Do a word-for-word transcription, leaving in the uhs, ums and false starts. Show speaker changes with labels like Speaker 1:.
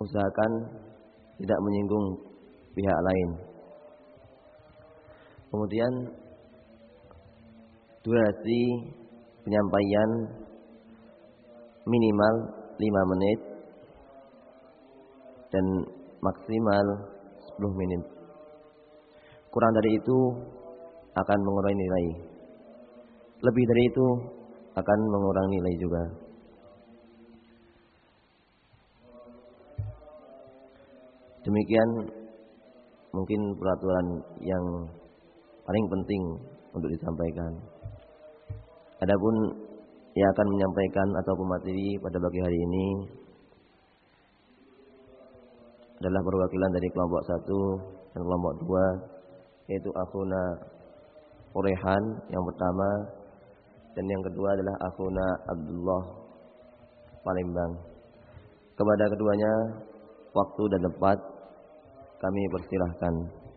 Speaker 1: usahakan tidak menyinggung pihak lain. Kemudian durasi penyampaian minimal lima menit dan maksimal sepuluh menit. Kurang dari itu akan mengurangi nilai. Lebih dari itu akan mengurangi nilai juga. Demikian mungkin peraturan yang paling penting untuk disampaikan. Adapun yang akan menyampaikan atau pemateri pada pagi hari ini adalah perwakilan dari kelompok satu dan kelompok dua, yaitu akhuna Urehan yang pertama dan yang kedua adalah akhuna Abdullah Palembang. Kepada keduanya waktu dan tempat kami persilahkan.